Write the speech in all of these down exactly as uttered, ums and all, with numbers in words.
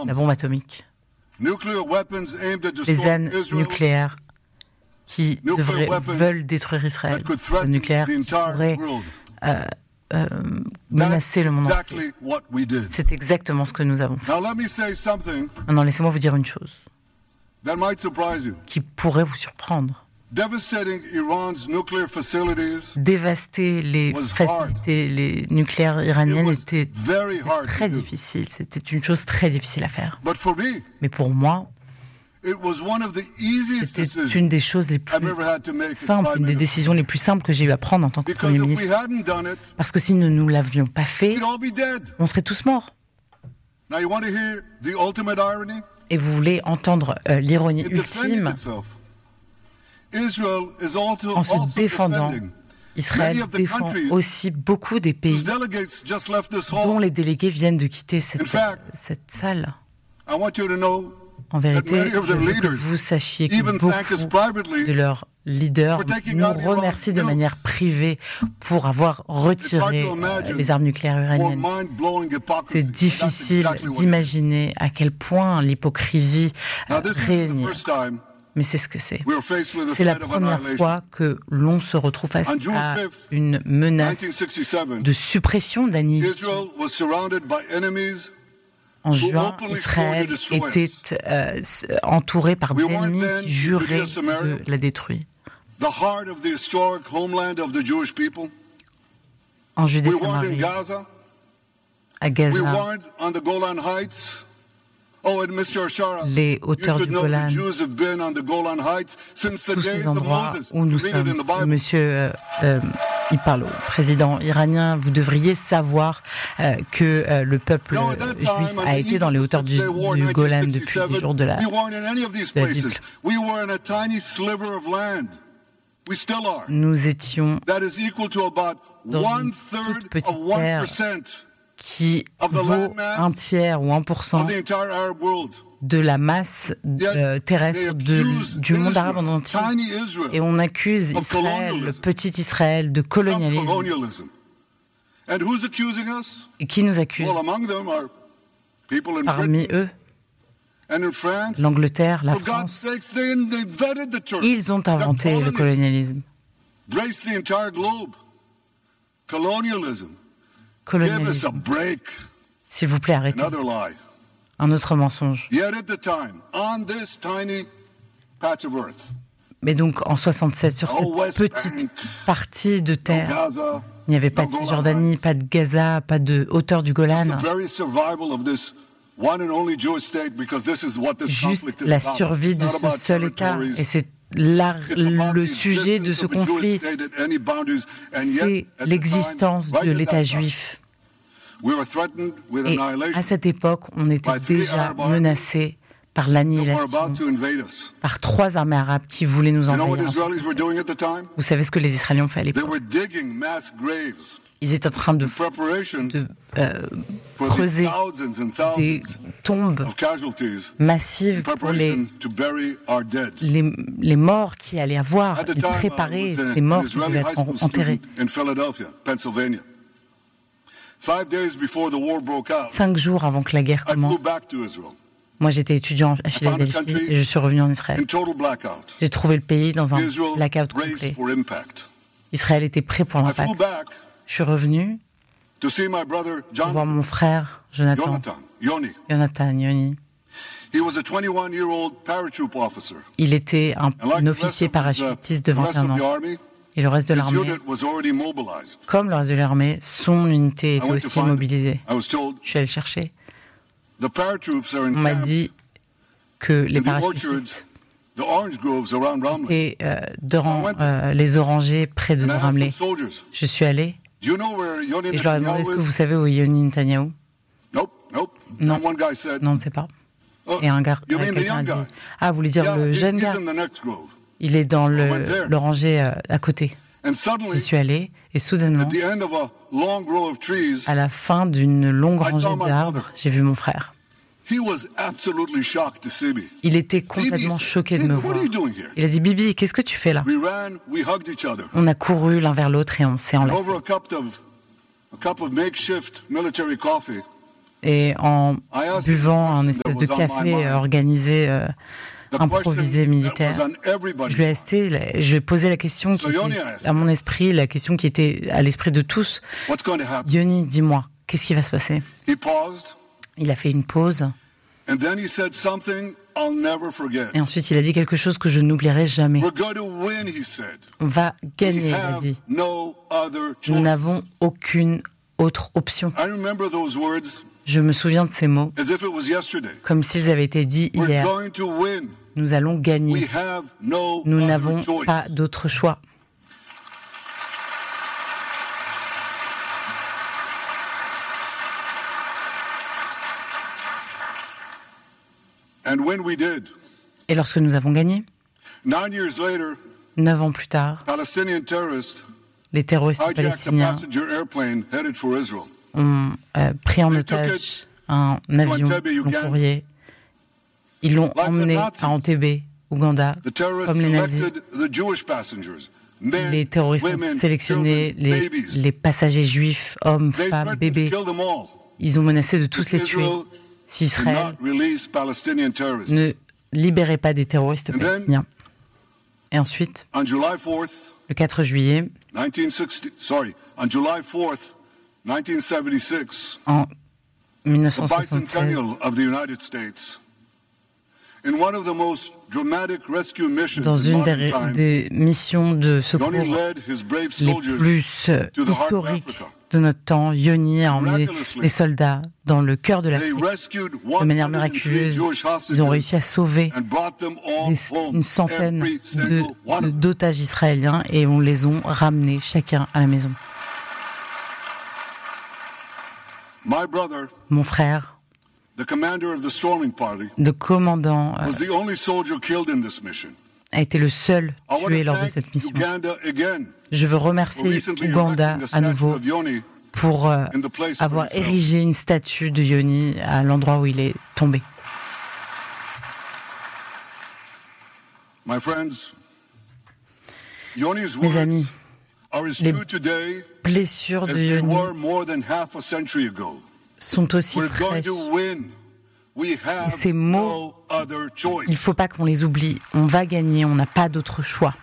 la bombe atomique, les armes nucléaires qui devraient, veulent détruire Israël, le nucléaire qui pourrait euh, euh, menacer le monde entier. C'est exactement ce que nous avons fait. Maintenant, laissez-moi vous dire une chose qui pourrait vous surprendre. Dévaster les facilités les nucléaires iraniennes était, était très difficile. C'était une chose très difficile à faire. Mais pour moi, c'était une des choses les plus simples, une des décisions les plus simples que j'ai eu à prendre en tant que Premier ministre. Parce que si nous ne nous l'avions pas fait, on serait tous morts. Et vous voulez entendre euh, l'ironie ultime? En se défendant, Israël défend aussi beaucoup des pays dont les délégués viennent de quitter cette, cette salle. En vérité, je veux que vous sachiez que beaucoup de leurs leaders nous remercient de manière privée pour avoir retiré euh, les armes nucléaires iraniennes. C'est difficile d'imaginer à quel point l'hypocrisie euh, règne. Mais c'est ce que c'est. C'est la première fois que l'on se retrouve face à une menace de suppression d'annihilation. En juin, Israël était euh, entouré par des ennemis qui juraient de la détruire. En Judée-Samarie, à Gaza, les hauteurs du Golan, tous ces endroits où nous sommes. Monsieur, euh, euh, il parle au président iranien, vous devriez savoir euh, que euh, le peuple euh, juif a été dans les hauteurs du, du Golan depuis les jours de la, de la Bible. Nous étions dans une toute petite terre qui vaut un tiers ou un pour cent de la masse euh, terrestre de, du monde arabe en entier. Et on accuse Israël, le petit Israël, de colonialisme. Et qui nous accuse? Parmi eux, l'Angleterre, la France, ils ont inventé le colonialisme. Colonialisme. S'il vous plaît, arrêtez. Un autre mensonge. Mais donc, en soixante-sept, sur cette petite partie de terre, il n'y avait pas de Cisjordanie, pas de Gaza, pas de hauteur du Golan. Juste la survie de ce seul État. Et c'est la, le sujet de ce conflit, c'est l'existence de l'État juif. Et à cette époque, on était déjà menacé par l'annihilation, par trois armées arabes qui voulaient nous envahir. Vous savez ce que les Israéliens ont fait à l'époque? Ils étaient en train de, de euh, creuser des tombes massives pour les, les, les morts qui allaient avoir, et préparer ces morts qui devaient être enterrés. Cinq jours avant que la guerre commence, moi j'étais étudiant à Philadelphie et je suis revenu en Israël. J'ai trouvé le pays dans un blackout complet. Israël était prêt pour l'impact. Je suis revenu pour voir mon frère, Jonathan, Jonathan, Yoni. Il était un, un officier parachutiste de vingt et un ans. Et le reste de l'armée, comme le reste de l'armée, son unité était aussi mobilisée. Je suis allé le chercher. On m'a dit que les parachutistes étaient euh, dans euh, les orangers près de Ramleh. Je suis allé et je leur ai demandé, est-ce que vous savez où est Yoni Netanyahu? Non, non, on ne sait pas. Et un gars, quelqu'un a dit, ah, vous voulez dire le jeune gars? Il est dans le, l'oranger euh, à côté. J'y suis allé et soudainement, à la fin d'une longue rangée d'arbres, j'ai vu mon frère. Il était complètement choqué de me voir. Il a dit, Bibi, qu'est-ce que tu fais là? On a couru l'un vers l'autre et on s'est enlacés. et en buvant un espèce de café organisé, euh, improvisé militaire. Je lui ai, resté, je lui ai posé la question qui était à mon esprit, la question qui était à l'esprit de tous. Yoni, dis-moi, qu'est-ce qui va se passer? Il a fait une pause. Et ensuite, il a dit quelque chose que je n'oublierai jamais. On va gagner, il a dit. Nous n'avons aucune autre option. Je me souviens de ces mots, comme s'ils avaient été dits hier. Nous allons gagner. Nous n'avons pas d'autre choix. Et lorsque nous avons gagné, neuf ans plus tard, les terroristes palestiniens ont euh, pris en otage un avion long courrier. Ils l'ont emmené à Entebbe, Ouganda, comme les nazis. Les terroristes ont sélectionné les, les passagers juifs, hommes, femmes, bébés. Ils ont menacé de tous les tuer si Israël ne libérait pas des terroristes palestiniens. Et ensuite, le quatre juillet, en mille neuf cent soixante-seize, dans une des, des missions de secours les plus historiques de notre temps, Yoni a emmené les soldats dans le cœur de l'Afrique. De manière miraculeuse, ils ont réussi à sauver des, une centaine de, de, d'otages israéliens et on les a ramenés chacun à la maison. Mon frère, le commandant, euh, a été le seul tué lors de cette mission. Je veux remercier Ouganda à nouveau pour euh, avoir érigé une statue de Yoni à l'endroit où il est tombé. Mes amis, les blessures de Yoni sont aussi fraîches. Et ces mots, il ne faut pas qu'on les oublie. On va gagner, on n'a pas d'autre choix.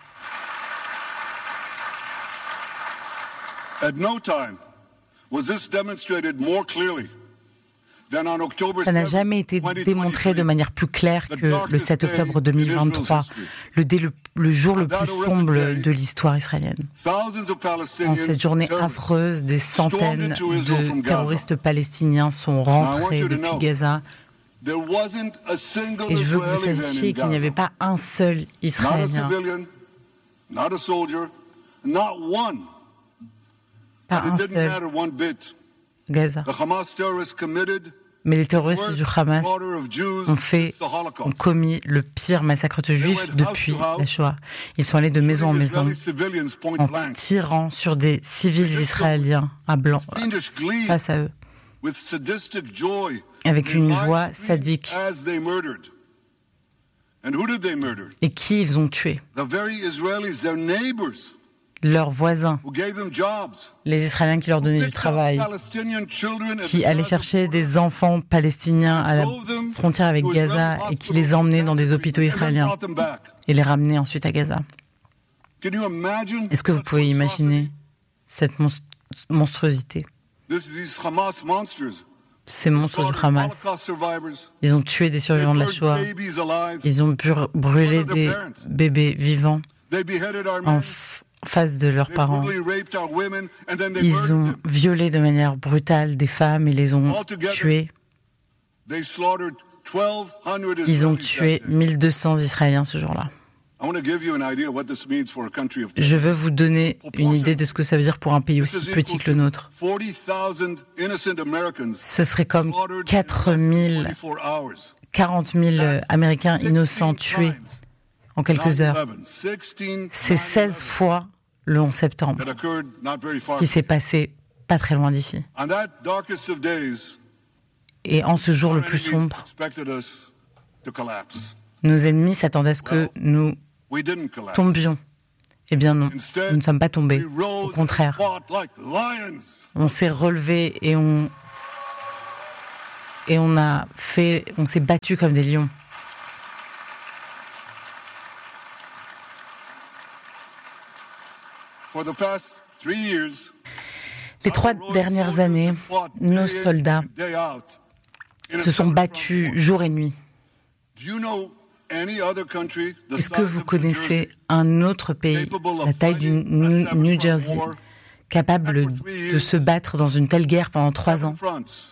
Ça n'a jamais été démontré de manière plus claire que le sept octobre deux mille vingt-trois, le, le, le jour le plus sombre de l'histoire israélienne. En cette journée affreuse, des centaines de terroristes palestiniens sont rentrés depuis Gaza. Et je veux que vous sachiez qu'il n'y avait pas un seul Israélien, pas un seul Gaza. Mais les terroristes du Hamas ont fait, ont commis le pire massacre de Juifs depuis la Shoah. Ils sont allés de maison en maison en tirant sur des civils israéliens à blanc face à eux, avec une joie sadique. Et qui ils ont tué? Leurs voisins, les Israéliens qui leur donnaient du travail, qui allaient chercher des enfants palestiniens à la frontière avec Gaza et qui les emmenaient dans des hôpitaux israéliens et les ramenaient ensuite à Gaza. Est-ce que vous pouvez imaginer cette monstruosité? Ces monstres du Hamas, ils ont tué des survivants de la Shoah, ils ont brûlé des bébés vivants en face de leurs parents. Ils ont violé de manière brutale des femmes et les ont tuées. Ils ont tué mille deux cents Israéliens ce jour-là. Je veux vous donner une idée de ce que ça veut dire pour un pays aussi petit que le nôtre. Ce serait comme quatre mille, quarante mille Américains innocents tués en quelques heures. C'est seize fois le onze septembre qui s'est passé pas très loin d'ici. Et en ce jour le plus sombre, nos ennemis s'attendaient à ce que nous tombions. Eh bien non, nous ne sommes pas tombés. Au contraire, on s'est relevés et on, Et on a fait, on s'est battu comme des lions. Les trois dernières années, nos soldats se sont battus jour et nuit. Est-ce que vous connaissez un autre pays, la taille du New Jersey, capable de se battre dans une telle guerre pendant trois ans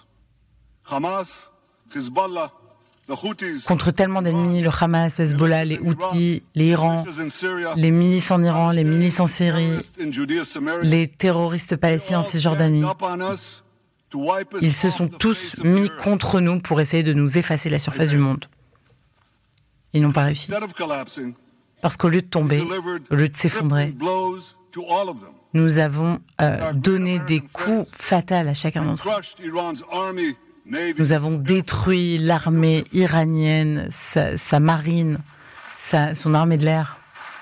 contre tellement d'ennemis, le Hamas, le Hezbollah, les Houthis, l'Iran, les milices en Iran, les milices en Syrie, les terroristes palestiniens en Cisjordanie. Ils se sont tous mis contre nous pour essayer de nous effacer de la surface du monde. Ils n'ont pas réussi. Parce qu'au lieu de tomber, au lieu de s'effondrer, nous avons euh, donné des coups fatals à chacun d'entre eux. Nous avons détruit l'armée iranienne, sa, sa marine, sa, son armée de l'air.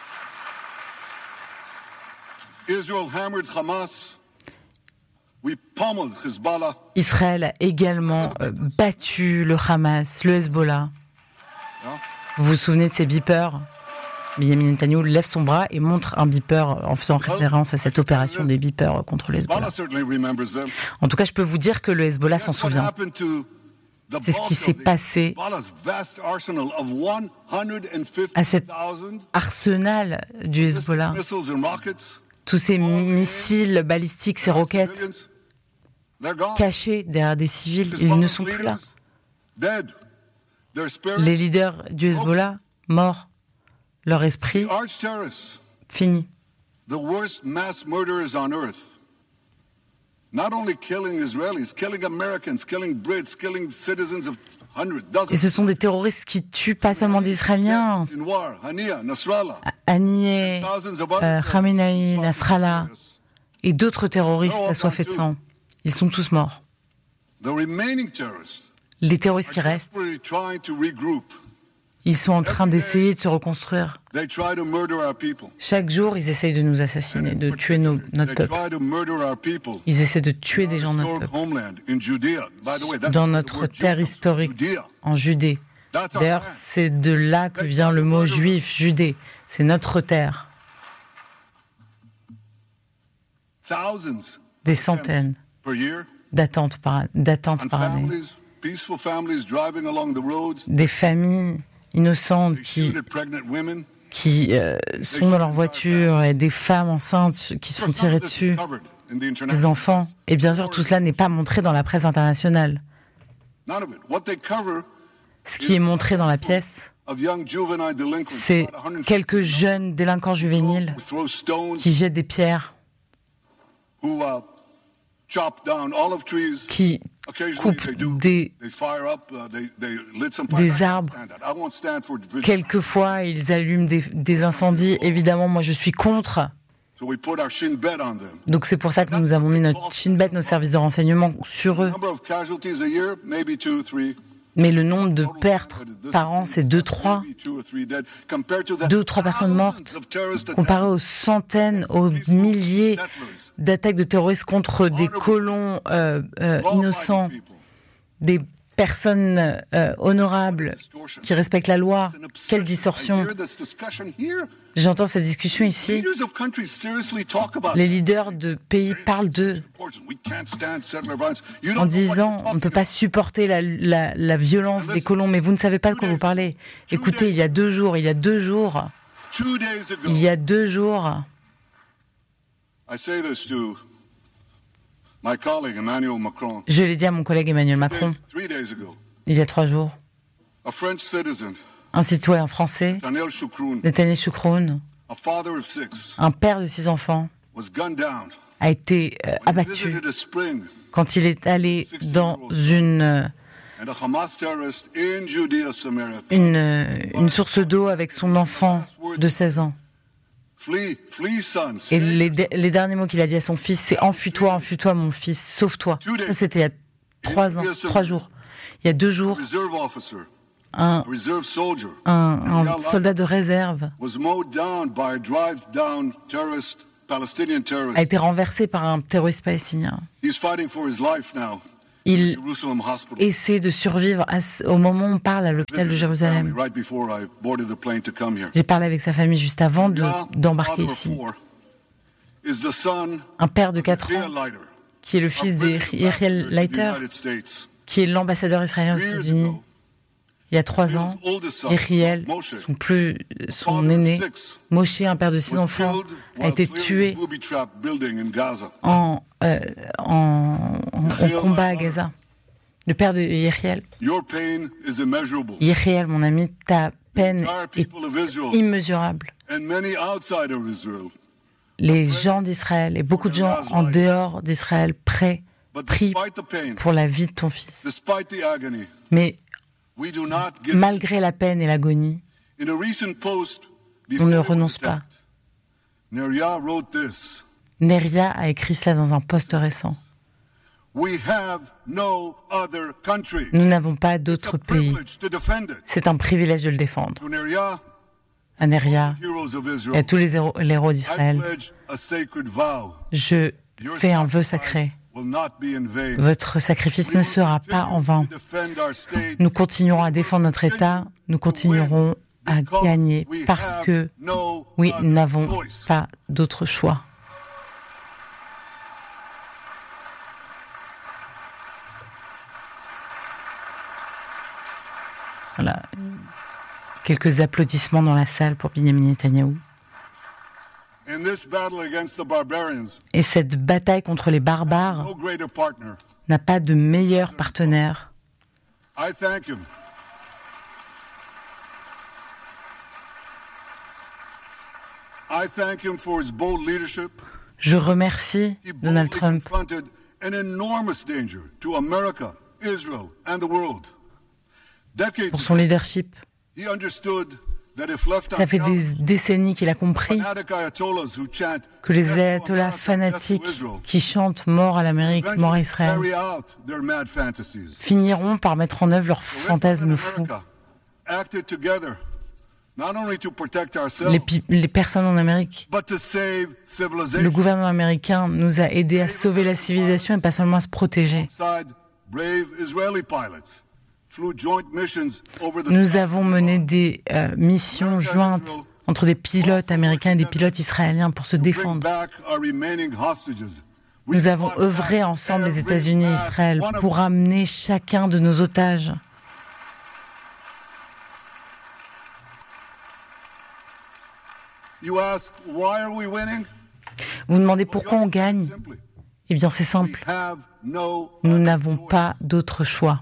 Israël a également euh, battu le Hamas, le Hezbollah. Vous vous souvenez de ces beepers ? Benjamin Netanyahu lève son bras et montre un beeper en faisant référence à cette opération des beepers contre le Hezbollah. En tout cas, je peux vous dire que le Hezbollah s'en souvient. C'est ce qui s'est passé à cet arsenal du Hezbollah. Tous ces missiles balistiques, ces roquettes, cachés derrière des civils, ils ne sont plus là. Les leaders du Hezbollah, morts. Leur esprit, fini. Et ce sont des terroristes qui tuent pas seulement des Israéliens. Haniyeh, euh, Khamenei, Nasrallah et d'autres terroristes assoiffés de sang. Ils sont tous morts. Les terroristes qui restent, ils sont en train d'essayer de se reconstruire. Chaque jour, ils essayent de nous assassiner, de tuer nos, notre peuple. Ils essaient de tuer des gens de notre peuple. Dans notre terre historique, en Judée. D'ailleurs, c'est de là que vient le mot juif, Judée. C'est notre terre. Des centaines d'attentes par, d'attentes par année. Des familles innocentes qui, qui euh, sont dans leur voiture et des femmes enceintes qui se font tirer dessus, des enfants. Et bien sûr, tout cela n'est pas montré dans la presse internationale. Ce qui est montré dans la pièce, c'est quelques jeunes délinquants juvéniles qui jettent des pierres, qui coupent des, des arbres. Quelquefois, ils allument des, des incendies. Évidemment, moi, je suis contre. Donc, c'est pour ça que nous avons mis notre Shin Bet, nos services de renseignement, sur eux. Mais le nombre de pertes par an, c'est deux, trois. Deux ou trois personnes mortes, comparé aux centaines, aux milliers d'attaques de terroristes contre des colons euh, euh, innocents, des personnes euh, honorables qui respectent la loi. Quelle distorsion! J'entends cette discussion ici. Les leaders de pays parlent d'eux en disant on ne peut pas supporter la, la, la violence des colons, mais vous ne savez pas de quoi vous parlez. Écoutez, il y a deux jours, il y a deux jours, il y a deux jours, je l'ai dit à mon collègue Emmanuel Macron, il y a trois jours, un citoyen français, Nathaniel Choukroun, un père de six enfants, a été euh, abattu quand il est allé dans une, une, une source d'eau avec son enfant de seize ans. Et les, les derniers mots qu'il a dit à son fils, c'est « Enfuis-toi, enfuis-toi, mon fils, sauve-toi ». Ça, c'était il y a trois ans, trois jours. Il y a deux jours, un, un, un soldat de réserve a été renversé par un terroriste palestinien. Il essaie de survivre à, au moment où on parle à l'hôpital de Jérusalem. J'ai parlé avec sa famille juste avant de, d'embarquer ici. Un père de quatre ans, qui est le fils de Yeriel Leiter, qui est l'ambassadeur israélien aux États-Unis. Il y a trois ans, Yeriel, son, plus, son aîné, Moshe, un père de six enfants, a été tué en, euh, en, en, en combat à Gaza. Le père de Yeriel. Yeriel, mon ami, ta peine est immesurable. Les gens d'Israël et beaucoup de gens en dehors d'Israël prient, prient pour la vie de ton fils. Mais malgré la peine et l'agonie, on ne renonce pas. Neria a écrit cela dans un post récent. Nous n'avons pas d'autre pays. C'est un privilège de le défendre. À Neria et à tous les héros, les héros d'Israël, je fais un vœu sacré. Votre sacrifice ne sera pas en vain. Nous continuerons à défendre notre État, nous continuerons à gagner parce que, oui, nous n'avons pas d'autre choix. Voilà. Quelques applaudissements dans la salle pour Benjamin Netanyahou. Et cette bataille contre les barbares n'a pas de meilleur partenaire. Je remercie Donald Trump pour son leadership. Ça fait des décennies qu'il a compris que les ayatollahs fanatiques qui chantent « Mort à l'Amérique, mort à Israël » finiront par mettre en œuvre leurs fantasmes fous. Les, les personnes en Amérique, le gouvernement américain nous a aidés à sauver la civilisation et pas seulement à se protéger. Nous avons mené des euh, missions jointes entre des pilotes américains et des pilotes israéliens pour se défendre. Nous avons œuvré ensemble, les États-Unis et Israël, pour amener chacun de nos otages. Vous demandez pourquoi on gagne? Eh bien, c'est simple. Nous n'avons pas d'autre choix.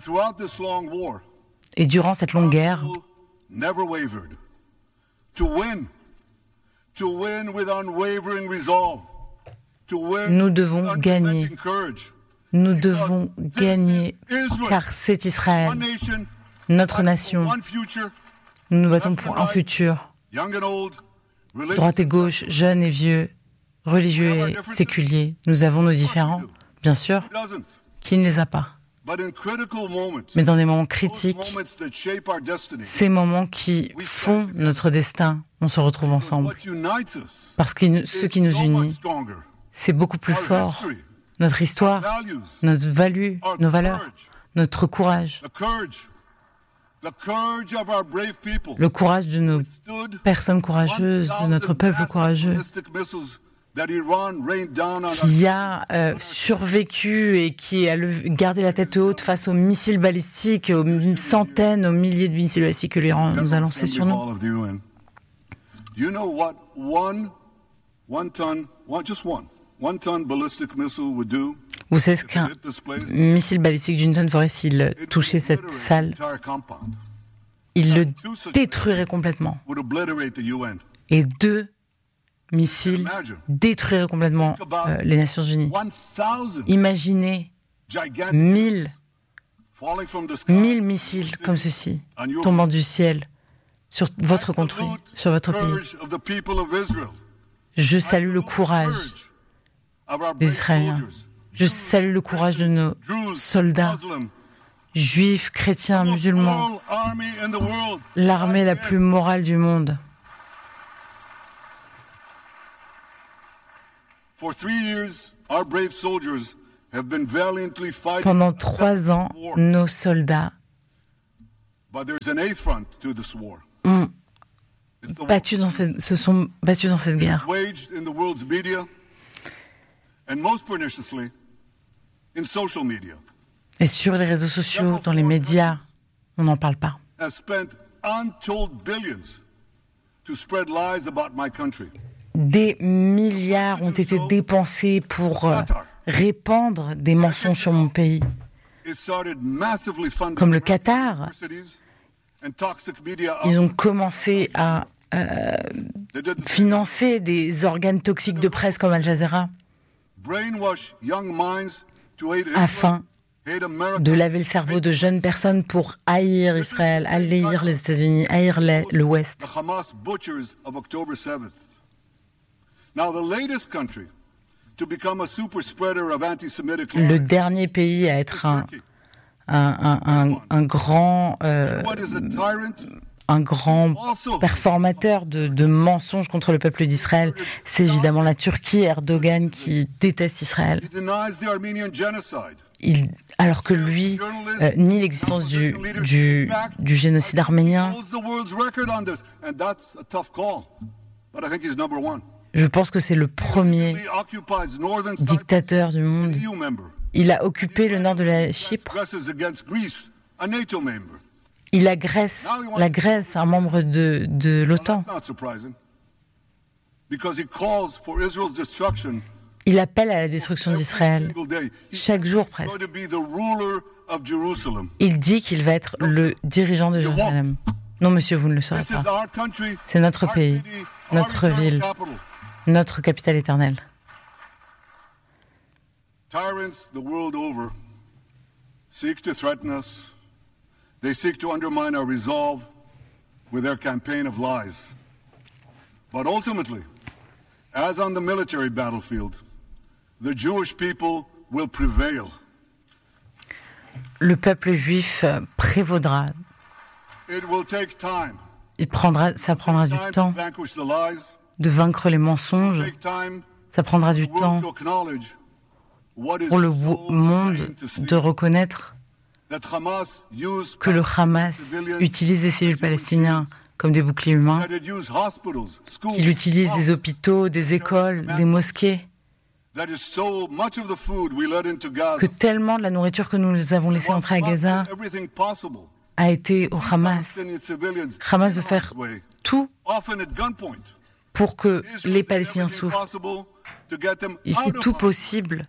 Et durant cette longue guerre, nous devons gagner. Nous devons gagner, car c'est Israël, notre nation. Nous nous battons pour un futur. Droite et gauche, jeunes et vieux, religieux et séculiers. Nous avons nos différends, bien sûr. Qui ne les a pas? Mais dans des moments critiques, ces moments qui font notre destin, on se retrouve ensemble. Parce que ce qui nous unit, c'est beaucoup plus fort. Notre histoire, notre value, nos valeurs, notre courage. Le courage de nos personnes courageuses, de notre peuple courageux, qui a euh, survécu et qui a le, gardé la tête haute face aux missiles balistiques, aux centaines, aux milliers de missiles balistiques que l'Iran nous a lancés sur nous. Vous savez ce qu'un missile balistique d'une tonne ferait s'il touchait cette salle? Il le détruirait complètement. Et deux missiles détruiraient complètement euh, les Nations Unies. Imaginez mille, mille missiles comme ceci tombant du ciel sur votre contrée, sur votre pays. Je salue le courage des Israéliens. Je salue le courage de nos soldats, juifs, chrétiens, musulmans, l'armée la plus morale du monde. Pendant trois ans, nos soldats ont battu dans cette, se sont battus dans cette guerre. Et sur les réseaux sociaux, dans les médias, on n'en parle pas. Des milliards ont été dépensés pour euh, répandre des mensonges sur mon pays. Comme le Qatar, ils ont commencé à euh, financer des organes toxiques de presse comme Al Jazeera afin de laver le cerveau de jeunes personnes pour haïr Israël, haïr les États-Unis, haïr l'Ouest. Le dernier pays à être un, un, un, un, un grand, euh, un grand performateur de, de mensonges contre le peuple d'Israël, c'est évidemment la Turquie, Erdogan, qui déteste Israël. Il, alors que lui euh, nie l'existence du, du, du génocide arménien. Je pense que c'est le premier dictateur du monde. Il a occupé le nord de la Chypre. Il agresse la Grèce, un membre de, de l'OTAN. Il appelle à la destruction d'Israël, chaque jour presque. Il dit qu'il va être le dirigeant de Jérusalem. Non, monsieur, vous ne le saurez pas. C'est notre pays, notre ville, notre capitale éternelle. Tyrants the world over seek to threaten us. They seek to undermine our resolve with their campaign of lies. But ultimately, as on the military battlefield, the Jewish people will prevail. Le peuple juif prévaudra. It will take time. Il prendra, ça prendra du temps de vaincre les mensonges. Ça prendra du temps pour le monde de reconnaître que le Hamas utilise des civils palestiniens comme des boucliers humains, qu'il utilise des hôpitaux, des écoles, des mosquées, que tellement de la nourriture que nous avons laissée entrer à Gaza a été au Hamas. Hamas veut faire tout pour que les Palestiniens souffrent. Il fait tout possible,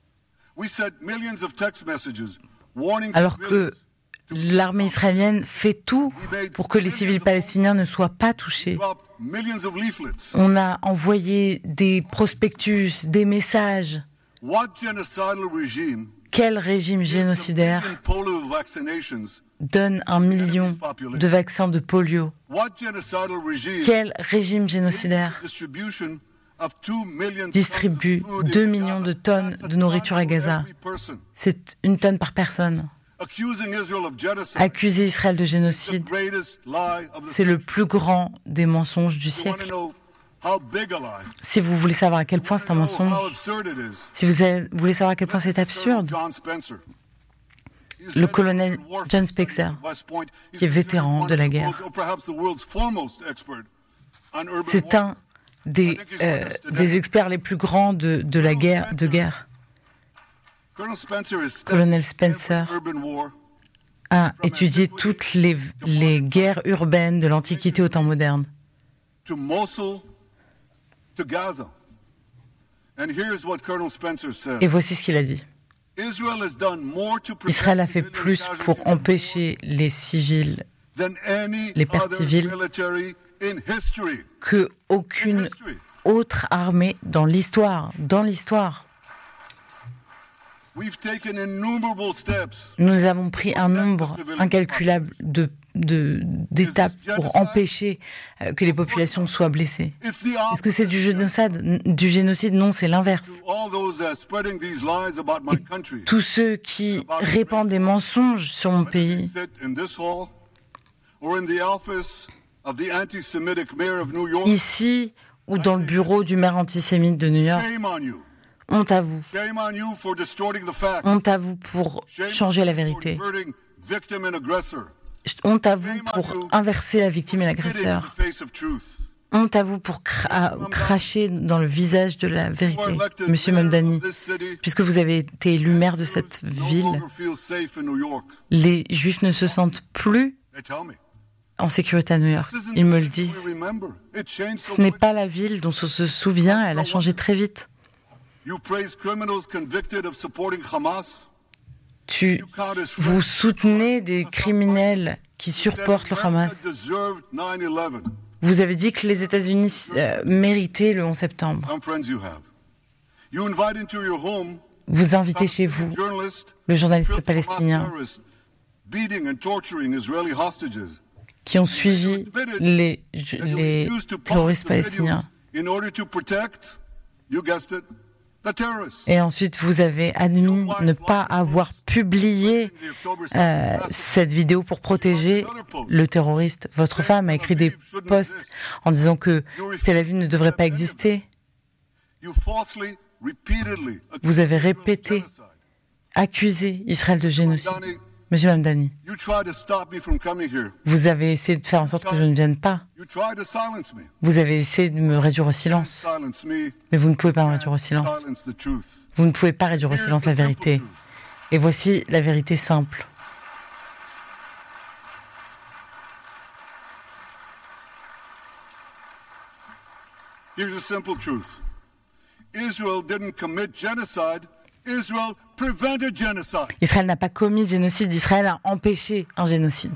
alors que l'armée israélienne fait tout pour que les civils palestiniens ne soient pas touchés. On a envoyé des prospectus, des messages. Quel régime génocidaire donne un million de vaccins de polio? Quel régime génocidaire distribue deux millions de tonnes de nourriture à Gaza? C'est une tonne par personne. Accuser Israël de génocide, c'est le plus grand des mensonges du siècle. Si vous voulez savoir à quel point c'est un mensonge, si vous voulez savoir à quel point c'est absurde, le colonel John Spencer, qui est vétéran de la guerre, c'est un des, euh, des experts les plus grands de, de la guerre, de guerre. Colonel Spencer a étudié toutes les, les guerres urbaines de l'Antiquité au temps moderne. Et voici ce qu'il a dit. Israël a fait plus pour empêcher les civils, les pertes civiles, qu'aucune autre armée dans l'histoire. Dans l'histoire. Nous avons pris un nombre incalculable de, de, d'étapes pour empêcher euh, que les populations soient blessées. Est-ce que c'est du génocide? Du génocide? Non, c'est l'inverse. Et tous ceux qui répandent des mensonges sur mon pays, ici ou dans le bureau du maire antisémite de New York, Honte à vous. Honte à vous pour changer la vérité. Honte à vous pour inverser la victime et l'agresseur. Honte à vous pour cra- cracher dans le visage de la vérité, Monsieur Mamdani. Puisque vous avez été élu maire de cette ville, les Juifs ne se sentent plus en sécurité à New York. Ils me le disent. Ce n'est pas la ville dont on se souvient, elle a changé très vite. Tu, vous soutenez des criminels qui supportent le Hamas. Vous avez dit que les États-Unis euh, méritaient le onze septembre. Vous invitez chez vous le journaliste palestinien qui ont suivi les, les terroristes palestiniens. Et ensuite, vous avez admis ne pas avoir publié euh, cette vidéo pour protéger le terroriste. Votre femme a écrit des posts en disant que Tel Aviv ne devrait pas exister. Vous avez répété, accusé Israël de génocide. Monsieur Mamdani, vous avez essayé de faire en sorte que je ne vienne pas. Vous avez essayé de me réduire au silence. Mais vous ne pouvez pas me réduire au silence. Vous ne pouvez pas réduire au silence la vérité. Et voici la vérité simple. Here's a simple truth. Israel didn't commit genocide. Israel prevented genocide. Israël n'a pas commis de génocide, Israël a empêché un génocide.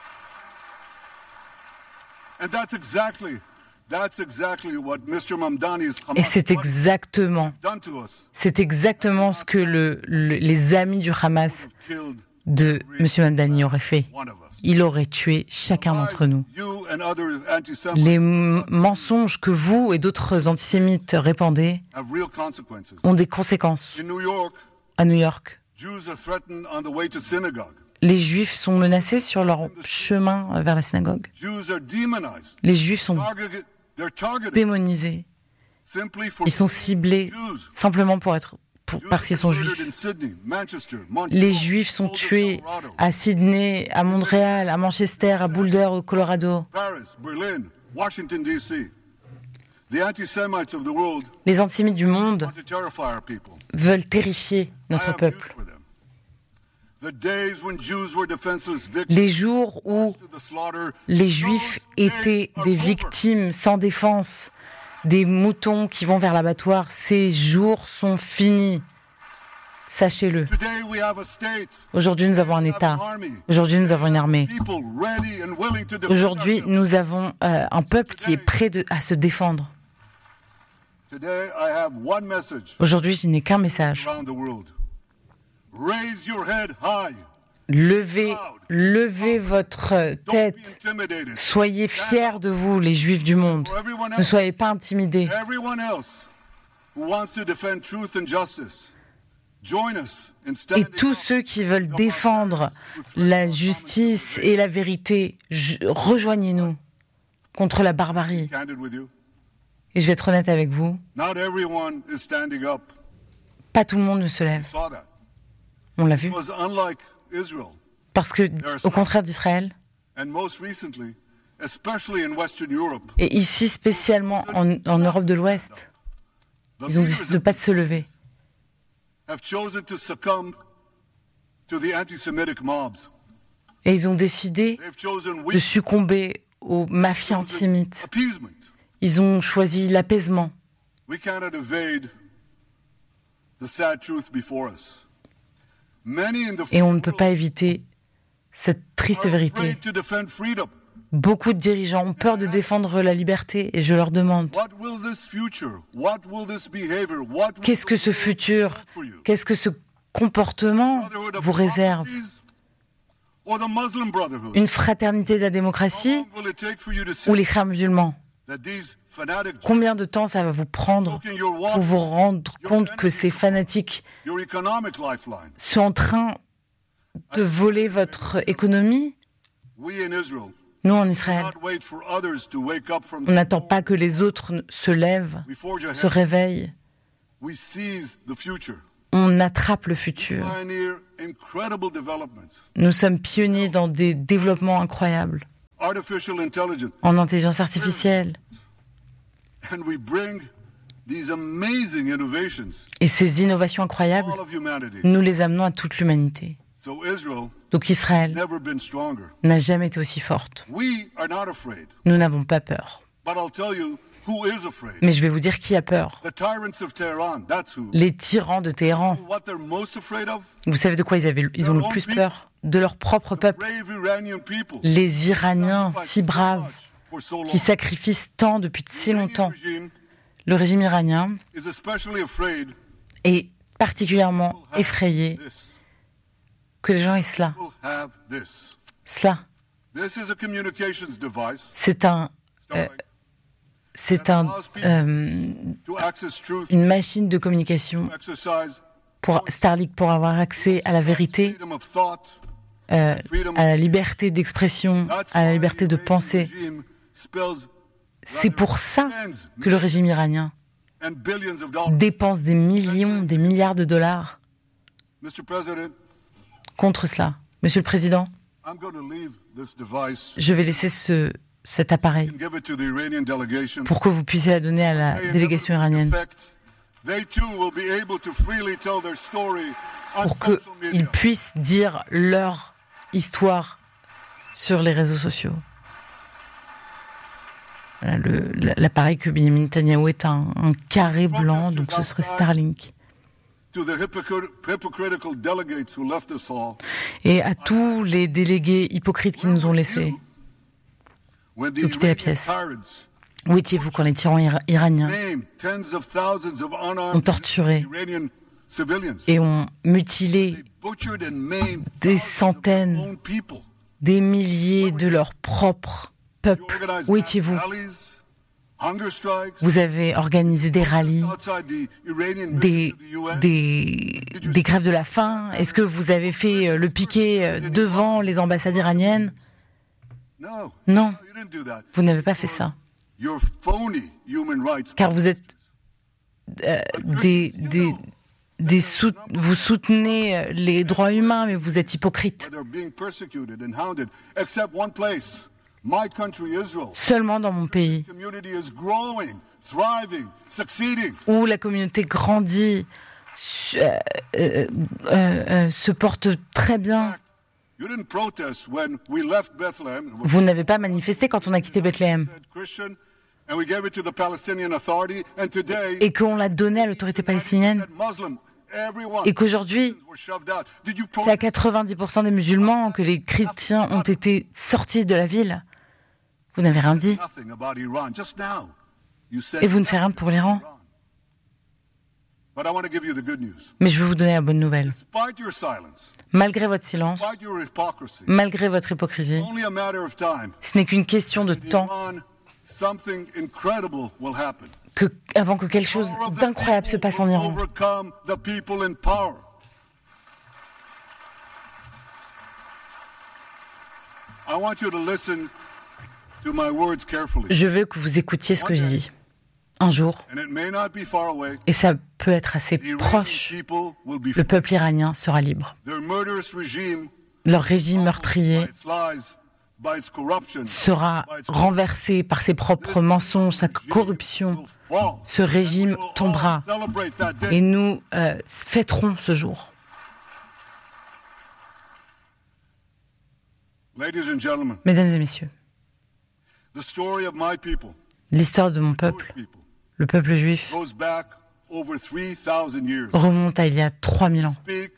And that's exactly, that's exactly what Mister Mamdani's Et c'est exactement, done to us. c'est exactement ce que le, le, les amis du Hamas de M. Mamdani auraient fait. Il aurait tué chacun d'entre nous. Les m- mensonges que vous et d'autres antisémites répandez ont des conséquences. À New York, les Juifs sont menacés sur leur chemin vers la synagogue. Les Juifs sont démonisés. Ils sont ciblés simplement pour être, pour, parce qu'ils sont juifs. Les Juifs sont tués à Sydney, à Montréal, à Manchester, à Boulder, au Colorado. Les antisémites du monde veulent terrifier notre peuple. Les jours où les Juifs étaient des victimes sans défense, des moutons qui vont vers l'abattoir, ces jours sont finis. Sachez-le. Aujourd'hui, nous avons un État. Aujourd'hui, nous avons une armée. Aujourd'hui, nous avons euh, un peuple qui est prêt de, à se défendre. Aujourd'hui, je n'ai qu'un message. Levez, levez votre tête. Soyez fiers de vous, les Juifs du monde. Ne soyez pas intimidés. Et tous ceux qui veulent défendre la justice et la vérité, rejoignez-nous contre la barbarie. Et je vais être honnête avec vous. Pas tout le monde ne se lève. On l'a vu. Parce que, au contraire d'Israël, et ici spécialement en, en Europe de l'Ouest, ils ont décidé de ne pas se lever. Et ils ont décidé de succomber aux mafias antisémites. Ils ont choisi l'apaisement. Et on ne peut pas éviter cette triste vérité. Beaucoup de dirigeants ont peur de défendre la liberté et je leur demande, qu'est-ce que ce futur, qu'est-ce que ce comportement vous réserve? Une fraternité de la démocratie ou les frères musulmans? Combien de temps ça va vous prendre pour vous rendre compte que ces fanatiques sont en train de voler votre économie? Nous, en Israël, on n'attend pas que les autres se lèvent, se réveillent. On attrape le futur. Nous sommes pionniers dans des développements incroyables en intelligence artificielle. Et ces innovations incroyables, nous les amenons à toute l'humanité. Donc Israël n'a jamais été aussi forte. Nous n'avons pas peur. Mais je vais vous dire qui a peur. Les tyrans de Téhéran. Vous savez de quoi ils, avaient, ils ont le plus peur? De leur propre peuple. Les Iraniens si braves, qui sacrifient tant depuis si longtemps. Le régime iranien est particulièrement effrayé que les gens aient cela. Cela. C'est un... Euh, c'est un, euh, une machine de communication pour Starlink, pour avoir accès à la vérité, euh, à la liberté d'expression, à la liberté de penser. C'est pour ça que le régime iranien dépense des millions, des milliards de dollars contre cela. Monsieur le Président, je vais laisser ce... cet appareil pour que vous puissiez la donner à la délégation iranienne, pour qu'ils puissent dire leur histoire sur les réseaux sociaux. Le, l'appareil que Benjamin Netanyahou est un, un carré blanc, donc ce serait Starlink. Et à tous les délégués hypocrites qui nous ont laissés, vous quittez la pièce. Où étiez-vous quand les tyrans ira- iraniens ont torturé et ont mutilé des centaines, des milliers de leurs propres peuples? Où étiez-vous? Vous avez organisé des rallyes, des, des, des grèves de la faim. Est-ce que vous avez fait le piquet devant les ambassades iraniennes? Non, vous n'avez pas fait ça. Car vous êtes euh, des... des, des sou- vous soutenez les droits humains, mais vous êtes hypocrite. Seulement dans mon pays, où la communauté grandit, euh, euh, euh, se porte très bien. Vous n'avez pas manifesté quand on a quitté Bethléem et qu'on l'a donné à l'autorité palestinienne et qu'aujourd'hui, c'est à quatre-vingt-dix pour cent des musulmans que les chrétiens ont été sortis de la ville. Vous n'avez rien dit. Et vous ne faites rien pour l'Iran. Mais je veux vous donner la bonne nouvelle. Malgré votre silence, malgré votre hypocrisie, ce n'est qu'une question de temps que, avant que quelque chose d'incroyable se passe en Iran. Je veux que vous écoutiez ce que je dis. Un jour, et ça peut être assez proche, le peuple iranien sera libre. Leur régime meurtrier sera renversé par ses propres mensonges, sa corruption. Ce régime tombera et nous euh, fêterons ce jour. Mesdames et messieurs, l'histoire de mon peuple, le peuple juif, remonte à il y a trois mille ans.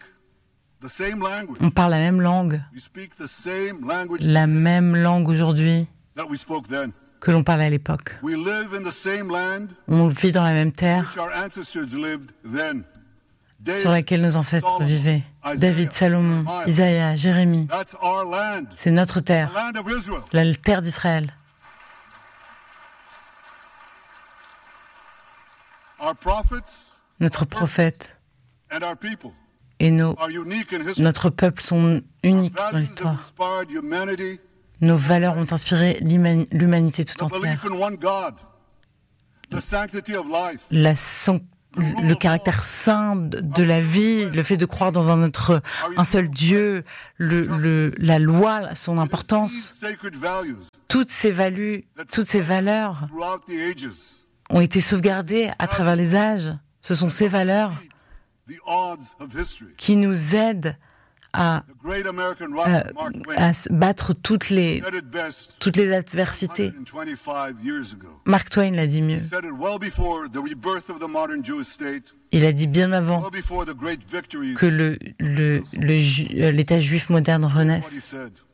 On parle la même langue, la même langue aujourd'hui que l'on parlait à l'époque. On vit dans la même terre sur laquelle nos ancêtres vivaient. David, Salomon, Isaïe, Jérémie. C'est notre terre, la terre d'Israël. Notre prophète et nos, notre peuple sont uniques dans l'histoire. Nos valeurs ont inspiré l'humanité tout entière. La, san- le caractère saint de la vie, le fait de croire dans un autre, un seul Dieu, le, le, la loi, son importance, toutes ces values, toutes ces valeurs ont été sauvegardées à travers les âges. Ce sont ces valeurs qui nous aident à, à, à battre toutes les, toutes les adversités. Mark Twain l'a dit mieux. Il a dit bien avant que le, le, le, l'État juif moderne renaisse.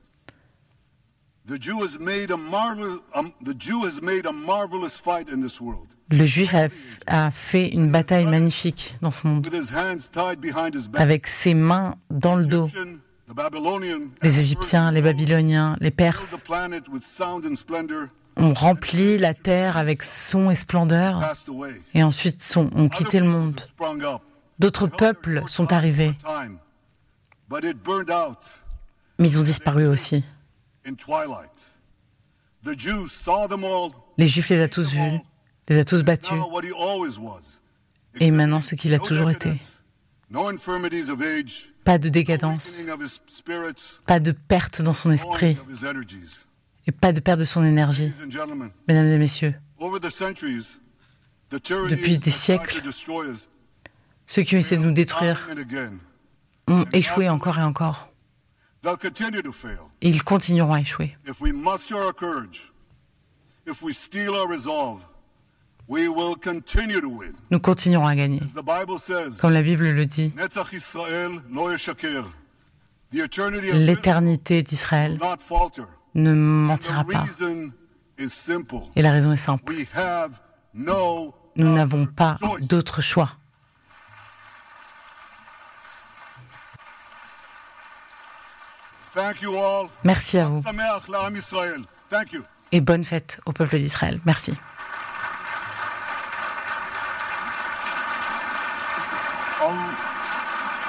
Le Juif a, a fait une bataille magnifique dans ce monde, avec ses mains dans le dos. Les Égyptiens, les Babyloniens, les Perses ont rempli la terre avec son et splendeur, et ensuite sont, ont quitté le monde. D'autres peuples sont arrivés, mais ils ont disparu aussi. Les Juifs les a tous vus, les a tous battus, et maintenant ce qu'il a toujours été. Pas de décadence, pas de perte dans son esprit, et pas de perte de son énergie. Mesdames et messieurs, depuis des siècles, ceux qui ont essayé de nous détruire ont échoué encore et encore. Et ils continueront à échouer. Nous continuerons à gagner. Comme la Bible le dit, l'éternité d'Israël ne mentira pas. Et la raison est simple. Nous n'avons pas d'autre choix. Merci à vous. Et bonne fête au peuple d'Israël. Merci. Um...